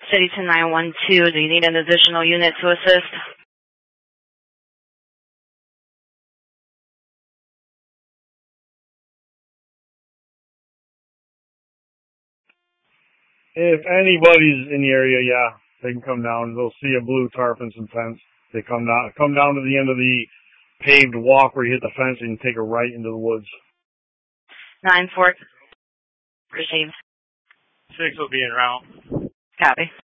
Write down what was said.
City to 912. Do you need an additional unit to assist? If anybody's in the area, yeah, they can come down. They'll see a blue tarp and some fence. They come down to the end of the paved walk where you hit the fence and take a right into the woods. 9-4. Received. 6 will be en route. Copy.